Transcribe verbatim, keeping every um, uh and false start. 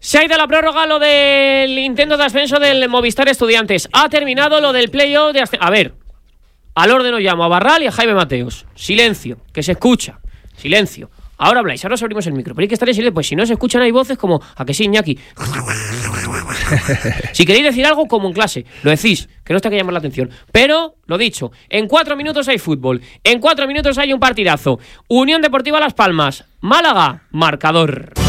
Se ha ido a la prórroga lo del intento de ascenso del Movistar Estudiantes. Ha terminado lo del playoff de ascenso. A ver, al orden os llamo a Barral y a Jaime Mateos. Silencio, que se escucha. Silencio. Ahora habláis, ahora os abrimos el micro. Pero hay que estar en silencio, pues si no se escuchan hay voces como... ¿A que sí, Iñaki? Si queréis decir algo, como en clase, lo decís, que no está que llamar la atención. Pero, lo dicho, en cuatro minutos hay fútbol. En cuatro minutos hay un partidazo. Unión Deportiva Las Palmas, Málaga, marcador.